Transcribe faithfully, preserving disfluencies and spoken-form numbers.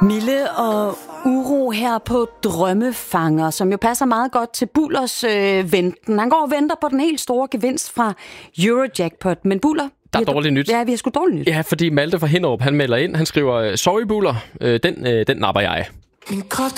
Mille og uro her på Drømmefanger, som jo passer meget godt til Bullers øh, venten. Han går og venter på den helt store gevinst fra Eurojackpot. Men Buller, der er dårligt nyt. Ja, vi har sgu dårligt nyt. Ja, fordi Malte fra Hinderup, han melder ind. Han skriver, sorry Buller, øh, den, øh, den napper jeg.